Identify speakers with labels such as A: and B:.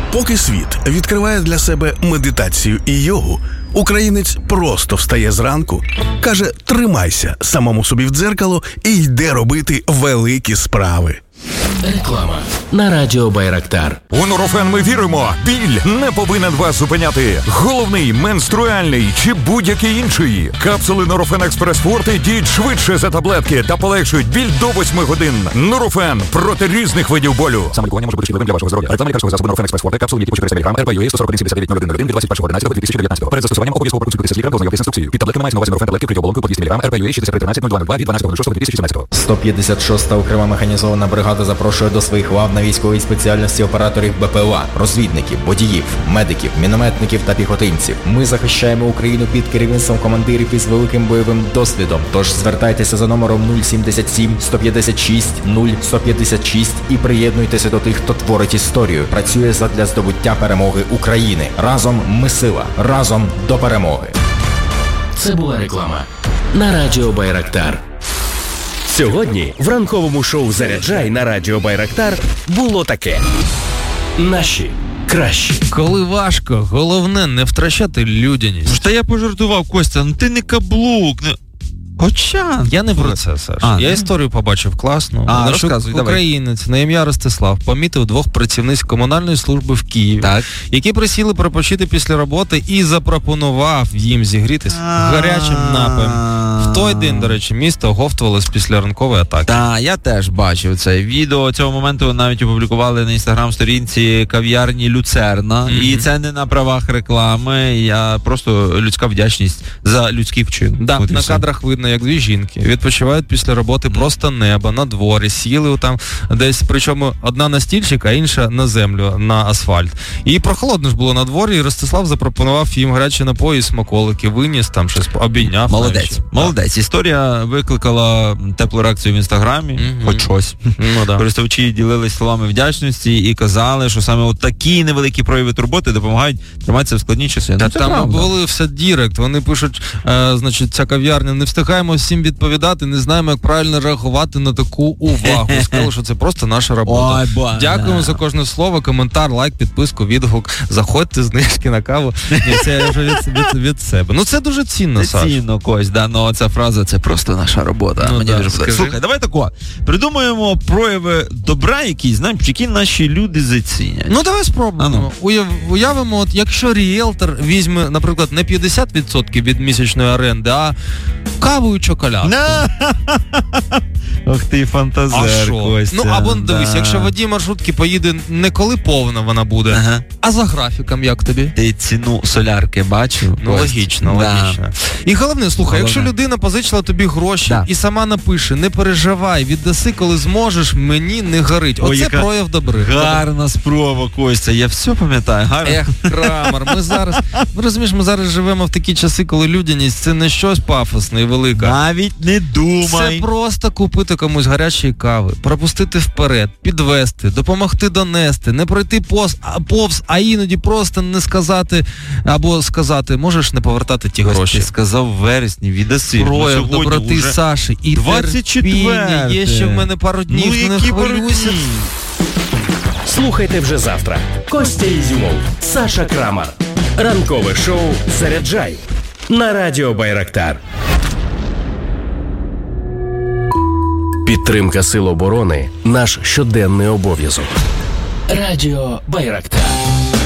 A: Поки світ відкриває для себе медитацію і йогу, українець просто встає зранку, каже «тримайся» самому собі в дзеркало і йде робити великі справи.
B: Реклама на радіо Байрактар.
C: У Нурофен ми віримо, біль не повинен вас зупиняти. Головний, менструальний чи будь-який інший. Капсули Нурофен Експрес Форте діють швидше за таблетки та полегшують біль до 8 годин. Нурофен проти різних видів болю. Саме лікування може бути шкідливим для вашого здоров'я. Реклама лікарського засобу Нурофен Експрес Форте, капсули діють по 400 мг, РП-ЮЕ 141-79-01 від 21.11.2019. Перед застосуванням обов'язково проконсультуйтеся з лікарем та ознайомтесь з інструкцією. Під таблетками мається на увазі Нурофен таблетки критіоболонку по 200 мг, РП-ЮЕ 6313-0202 від 12.06.2017.
D: 156-та окрема механізована бригада запрошує до своїх лав на військовій спеціальності операторів БПЛА, розвідників, водіїв, медиків, мінометників та піхотинців. Ми захищаємо Україну під керівництвом командирів із великим бойовим досвідом. Тож звертайтеся за номером 077 156 0156 і приєднуйтеся до тих, хто творить історію, працює задля здобуття перемоги України. Разом ми сила, разом до перемоги.
B: Це була реклама на радіо Байрактар. Сьогодні в ранковому шоу «Заряджай» на радіо Байрактар було таке. Наші кращі.
E: Коли важко, головне не втрачати людяність.
F: Та я пожартував, Костя, ну ти не каблук, не... Хоча...
E: Я не про це, Саш. Я історію побачив класну.
F: Розказуй, давай.
E: Українець на ім'я Ростислав помітив двох працівниць комунальної служби в Києві, які присіли пропочити після роботи і запропонував їм зігрітись гарячим напоєм. В той день, до речі, місто оговтувалось після ранкової атаки.
F: Так, я теж бачив це відео. Цього моменту навіть опублікували на інстаграм-сторінці кав'ярні Люцерна. І це не на правах реклами, а просто людська вдячність за людський вчин.
E: Да, на кадрах видно, як дві жінки відпочивають після роботи просто неба, на дворі, сіли там десь, причому одна на стільчик, а інша на землю, на асфальт. І прохолодно ж було на дворі, і Ростислав запропонував їм гарячі напої, смаколики, виніс, там щось обійняв.
F: Молодець. Історія викликала теплу реакцію в інстаграмі, хоч щось. Користувачі ділились словами вдячності і казали, що саме от такі невеликі прояви турботи допомагають триматися в складні часи.
E: Там були все дірект, вони пишуть, значить, ця кав'ярня, не встигаємо всім відповідати, не знаємо, як правильно реагувати на таку увагу. Сказали, що це просто наша робота. Дякуємо за кожне слово, коментар, лайк, підписку, відгук. Заходьте, знижки на каву. І це я вже від себе. Ну це дуже цінно, Саш.
F: Це цінно, Кость, да, но ця фраза, це просто наша робота.
E: Ну,
F: мені дуже подобається. Слухай, давай тако, придумаємо прояви добра якісь, знаєш, які наші люди зацінять.
E: Ну давай спробуємо. Уявимо, от якщо ріелтор візьме, наприклад, не 50% від місячної оренди, а каву і чоколадку.
F: Ох ти фантазер, Костя.
E: Ну або дивись, якщо водій маршрутки поїде не коли повна вона буде, а за графіком, як тобі?
F: Ти ціну солярки бачив?
E: Ну логічно. І головне, слухай, якщо людина позичила тобі гроші і сама напише, не переживай, віддаси, коли зможеш, мені не горить. Оце прояв добри.
F: Гарна спроба, Костя, я все пам'ятаю. Гарно.
E: Крамер, ми зараз живемо в такі часи, коли людяність це не щось пафосне і велике.
F: Навіть не думай.
E: Це просто купити комусь гарячої кави, пропустити вперед, підвести, допомогти донести, не пройти повз, а іноді просто не сказати, або сказати, можеш не повертати ті гроші.
F: Ти сказав в вересні, віддаси.
E: Прояв доброти Саші і терпіння. Є ще в мене пару днів, не хвилюйся.
B: Слухайте вже завтра. Костя Ізюмов, Саша Крамар. Ранкове шоу «Заряджай» на радіо Байрактар. Підтримка Сил оборони – наш щоденний обов'язок. Радіо Байрактар.